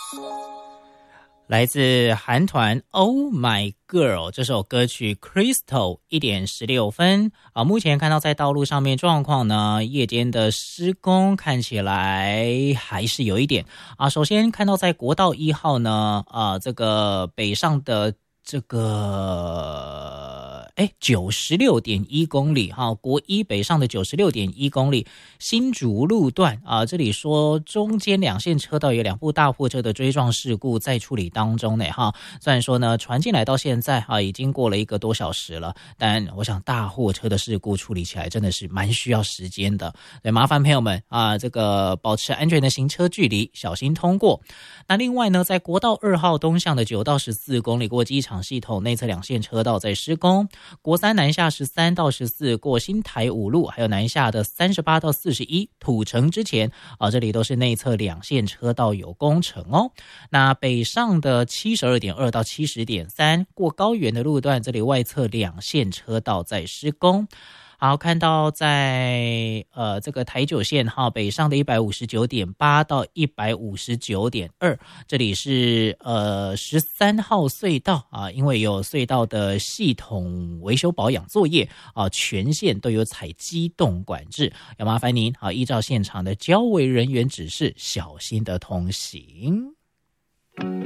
来自韩团 Oh My Girl 这首歌曲 Crystal 1点16分啊，目前看到在道路上面状况呢，夜间的施工看起来还是有一点啊。首先看到在国道1号呢，这个北上的这个96.1公里哈，国一北上的96.1公里，新竹路段啊，这里说中间两线车道有2部大货车的追撞事故在处理当中呢哈。虽然说呢传进来到现在啊已经过了1个多小时了，但我想大货车的事故处理起来真的是蛮需要时间的，所以麻烦朋友们啊，这个保持安全的行车距离，小心通过。那另外呢，在国道2号东向的9到14公里过机场系统内侧两线车道在施工，国3南下13到14过新台5路，还有南下的38到41土城之前啊，这里都是内侧两线车道有工程哦。那北上的72.2到70.3过高原的路段，这里外侧两线车道在施工。好，看到在这个台9线哈北上的159.8到159.2，这里是13号隧道啊，因为有隧道的系统维修保养作业啊，全线都有采机动管制，要麻烦您啊依照现场的交维人员指示，小心的通行。